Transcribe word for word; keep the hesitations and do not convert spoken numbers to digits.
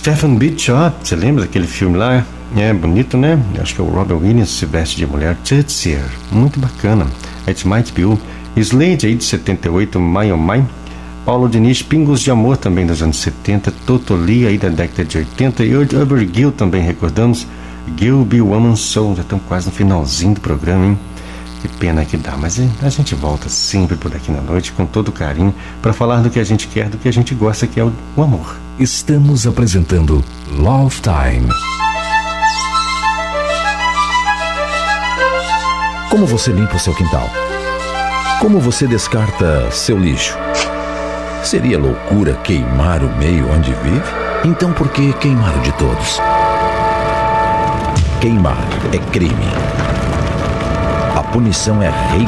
Stephen Beach, ó, você lembra daquele filme lá? É bonito, né? Acho que é o Robin Williams se veste de mulher. Tootsier, muito bacana. It Might Be You. Slade aí de setenta e oito, My Oh My. Paulo Diniz, Pingos de Amor também dos anos setenta. Totoli aí da década de oitenta. E Overkill também recordamos. Gil Be Woman Soul, já estamos quase no finalzinho do programa, hein? Que pena que dá, mas a gente volta sempre por aqui na noite com todo carinho para falar do que a gente quer, do que a gente gosta, que é o, o amor. Estamos apresentando Love Time. Como você limpa o seu quintal? Como você descarta seu lixo? Seria loucura queimar o meio onde vive? Então por que queimar o de todos? Queimar é crime. A punição é rei.